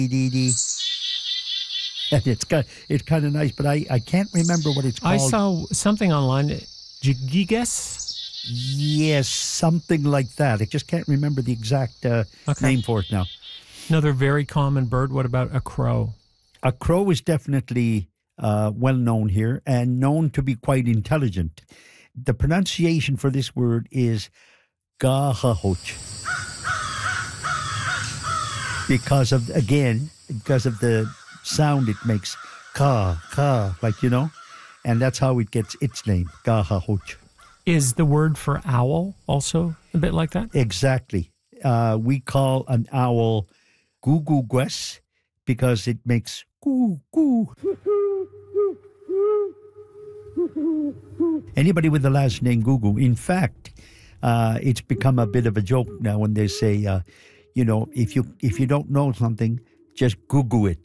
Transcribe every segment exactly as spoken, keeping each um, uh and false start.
dee. And it's kind, it's kind of nice, but I, I can't remember what it's called. I saw something online. Jigiges? Yes, something like that. I just can't remember the exact uh, Okay. name for it now. Another very common bird. What about a crow? A crow is definitely uh, well known here and known to be quite intelligent. The pronunciation for this word is gahahoch. Because of, again, because of the sound it makes, ka, ka, like, you know, and that's how it gets its name, gahahoch. Is the word for owl also a bit like that? Exactly. Uh, we call an owl gugugues because it makes goo, goo. Anybody with the last name Gugu, in fact, uh, it's become a bit of a joke now when they say, uh, you know, if you if you don't know something, just Google it.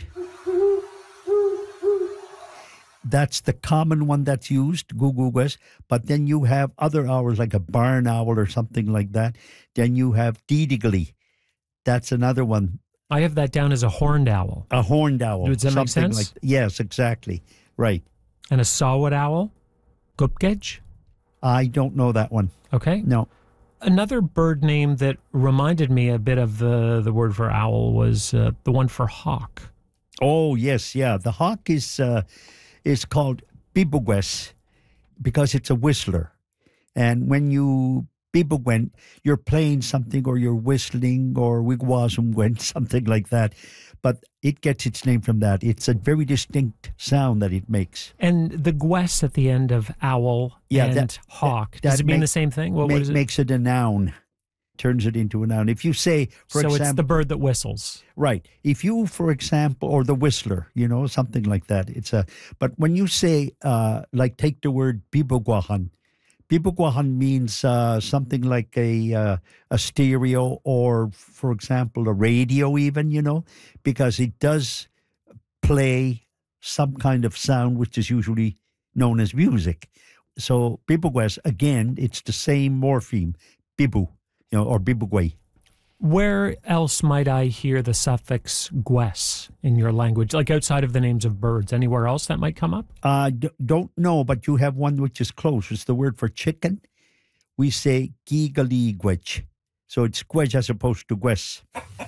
That's the common one that's used, gugugues. But then you have other owls like a barn owl or something like that. Then you have didigly. That's another one. I have that down as a horned owl. A horned owl. Does that make something sense? Like, yes, exactly. Right. And a saw-whet owl? Gupgej? I don't know that one. Okay. No. Another bird name that reminded me a bit of the, the word for owl was uh, the one for hawk. Oh, yes, yeah. The hawk is uh, is called bibugues because it's a whistler. And when you bibugwen, you're playing something or you're whistling or wigwazumgwen, something like that. But it gets its name from that. It's a very distinct sound that it makes. And the gwes at the end of owl Yeah, and that- hawk, that- does that it mean make- the same thing? What, Ma- what is it? Makes it a noun, turns it into a noun. If you say, for so example, it's the bird that whistles. right. If you, for example, or the whistler, you know, something like that. It's a. But when you say, uh, like, take the word bibugwahan. Bibugwahan means uh, something like a uh, a stereo or, for example, a radio, even. You know, because it does play some kind of sound, which is usually known as music. So bibugwes, again, it's the same morpheme, bibu, you know, or bibugwe. Where else might I hear the suffix gwes in your language, like outside of the names of birds? Anywhere else that might come up? Uh, d- don't know, but you have one which is close. It's the word for chicken. We say gigaligwech. So it's gwech as opposed to gwes.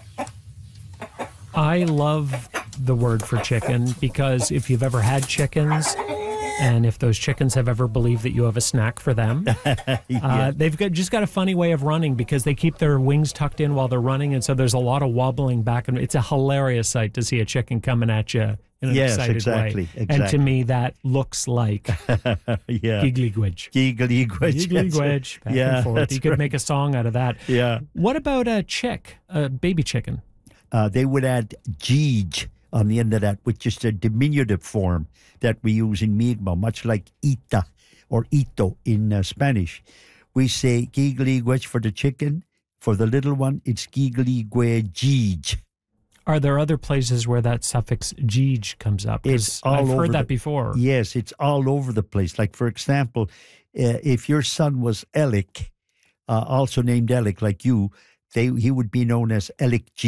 I love the word for chicken because if you've ever had chickens and if those chickens have ever believed that you have a snack for them, uh, they've got, just got a funny way of running because they keep their wings tucked in while they're running. And so there's a lot of wobbling back. And it's a hilarious sight to see a chicken coming at you in an Yes, excited exactly, way. And to exactly. me, that looks like Yeah. giggly-gwidge. Gigaligwech. Giggly-gwidge, back Yeah, and forth. that's You could right. make a song out of that. Yeah. What about a chick, a baby chicken? Uh, they would add gij on the end of that, which is the diminutive form that we use in Mi'kmaq, much like ita or ito in uh, Spanish. We say gigaligwech for the chicken. For the little one, it's gigaligwejij. Are there other places where that suffix gij comes up? 'Cause It's all I've over heard that the- before. Yes, it's all over the place. Like, for example, uh, if your son was Elik, uh, also named Elik, like you, they he would be known as Elik G.